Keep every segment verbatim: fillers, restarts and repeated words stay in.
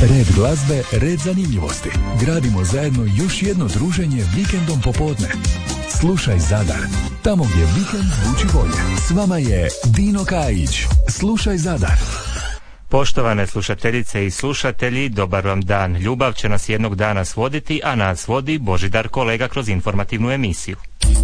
Red glazbe, red zanimljivosti. Gradimo zajedno još jedno druženje vikendom popodne. Slušaj Zadar, tamo gdje vikend zvuči bolje. S vama je Dino Kajić. Slušaj Zadar. Poštovane slušateljice i slušatelji, dobar vam dan. Ljubav će nas jednog dana svoditi, a nas vodi Božidar kolega kroz informativnu emisiju.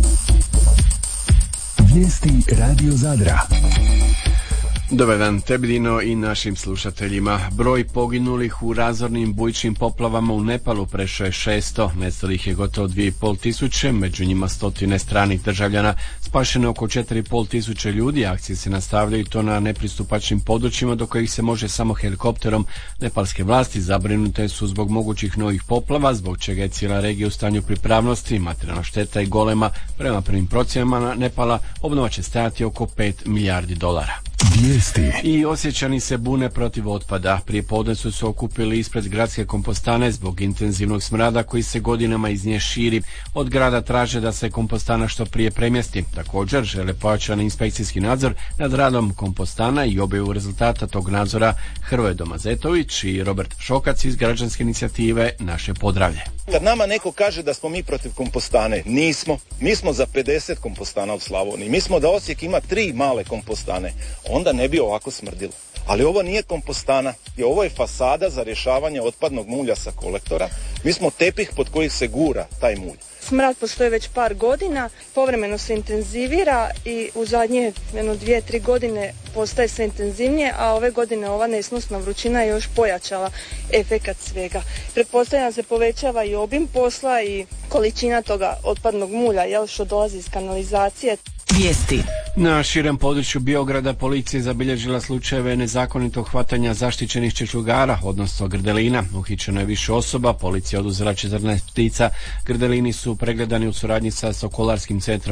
Vijesti Radio Zadra. Dobar dan tebi, Dino, i našim slušateljima. Broj poginulih u razornim bujičnim poplavama u Nepalu prešao je šesto, nestalih je gotovo dvije i pol tisuće, među njima stotine stranih državljana. Spašeno je oko četiri i pol tisuće ljudi, akcije se nastavljaju to na nepristupačnim područjima do kojih se može samo helikopterom. Nepalske vlasti zabrinute su zbog mogućih novih poplava, zbog čega je cijela regija u stanju pripravnosti, materijalna šteta i golema. Prema prvim procjenama Nepala obnova će stajati oko pet milijardi dolara. Vijesti. I Osječani se bune protiv otpada. Prije podne su se okupili ispred gradske kompostane zbog intenzivnog smrada koji se godinama iz nje širi. Od grada traže da se kompostana što prije premjesti. Također žele pojačani inspekcijski nadzor nad radom kompostana i objavu rezultata tog nadzora. Hrvoje Domazetović i Robert Šokac iz građanske inicijative Naše Podravlje. Kad nama neko kaže da smo mi protiv kompostane, nismo. Mi smo za pedeset kompostana u Slavoniji. Mi smo da Osijek ima tri male kompostane. Onda ne bi ovako smrdilo. Ali ovo nije kompostana, i ovo je fasada za rješavanje otpadnog mulja sa kolektora. Mi smo tepih pod koji se gura taj mulj. Smrad postoji već par godina, povremeno se intenzivira i u zadnje jedno, dvije, tri godine postaje sve intenzivnije, a ove godine ova nesnosna vrućina je još pojačala efekat svega. Pretpostavljam se povećava i obim posla i količina toga otpadnog mulja, jel, što dolazi iz kanalizacije. Vijesti. Na širem području Biograda policija je zabilježila slučajeve nezakonitog hvatanja zaštićenih čečugara, odnosno grdelina. Uhićeno je više osoba, policija oduzela četrnaest ptica. Grdelini su pregledani u suradnji sa Sokolarskim centrom.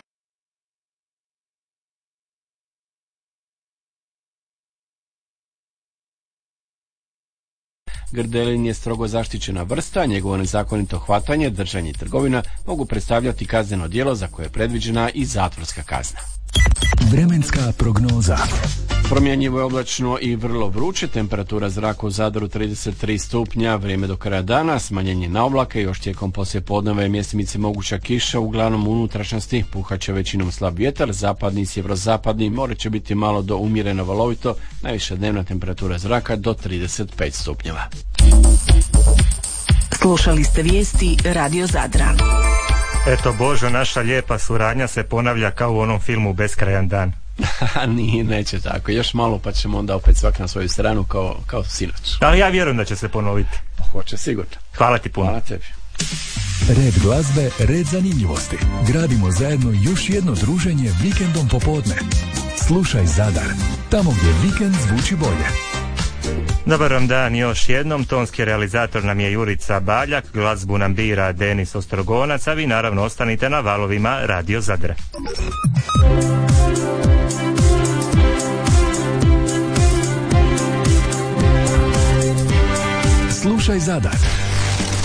Grdelin je strogo zaštićena vrsta, njegovo nezakonito hvatanje, držanje i trgovina mogu predstavljati kazneno djelo za koje je predviđena i zatvorska kazna. Vremenska prognoza. Promjenjivo je oblačno i vrlo vruće, temperatura zraka u Zadru trideset tri stupnja, vrijeme do kraja dana, smanjenje na oblake, još tijekom poslijepodneva mjestimice moguća kiša, uglavnom u unutrašnjosti, puhaće većinom slab vjetar, zapadni i sjeverozapadni, more će biti malo do umjereno valovito, najviša dnevna temperatura zraka do trideset pet stupnjeva. Slušali ste vijesti Radio Zadra. Eto Božo, naša lijepa suradnja se ponavlja kao u onom filmu Beskrajan dan. Nije, neće tako. Još malo pa ćemo onda opet svak na svoju stranu kao, kao sinoć. Ali ja vjerujem da će se ponoviti. Hoće sigurno. Hvala ti puno. Hvala tebi. Red glazbe, red zanimljivosti. Gradimo zajedno još jedno druženje vikendom popodne. Slušaj Zadar, tamo gdje vikend zvuči bolje. Dobar vam dan još jednom, tonski realizator nam je Jurica Baljak, glazbu nam bira Denis Ostrogonac, a vi naravno ostanite na valovima Radio Zadra. Slušaj Zadar.